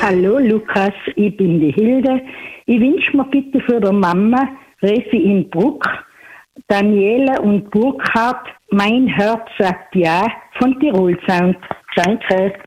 Hallo Lukas, ich bin die Hilde. Ich wünsche mir bitte für die Mama Resi in Bruck, Daniela und Burkhard, Mein Herz sagt ja von Tirol Sound. Danke.